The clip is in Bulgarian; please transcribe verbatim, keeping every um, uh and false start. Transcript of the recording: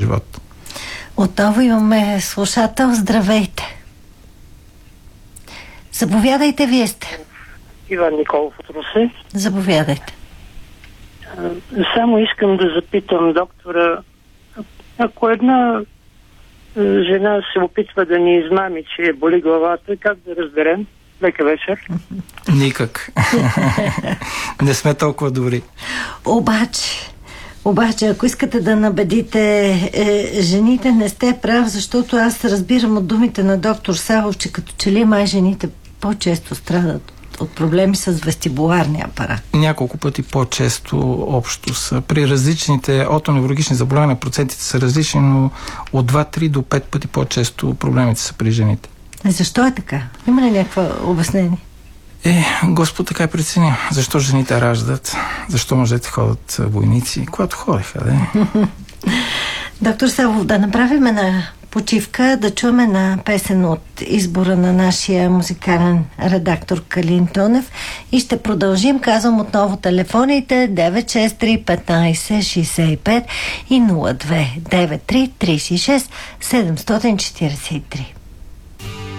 живот. Отново имаме слушател. Здравейте. Заповядайте, вие сте. Иван Николов от Русе. Заповядайте. Само искам да запитам доктора, ако една жена се опитва да ни измами, че боли главата, как да разберем? Лека вечер. Никак. Не сме толкова добри. Обаче, обаче, ако искате да набедите е, жените, не сте прав, защото аз разбирам от думите на доктор Савов, че като че ли май жените по-често страдат от проблеми с вестибуларния апарат. Няколко пъти по-често общо са. При различните отоневрологични заболявания процентите са различни, но от два-три до пет пъти по-често проблемите са при жените. Защо е така? Има ли някакво обяснение? Е, Господ така е преценил. Защо жените раждат? Защо мъжете ходят войници? Когато ходеха, да? Доктор Савов, да направим една почивка, да чуем една песен от избора на нашия музикален редактор Калин Тонев и ще продължим. Казвам отново телефоните девет шест три петнайсет шейсет и пет и нула две девет три трийсет и шест седемстотин четирийсет и три.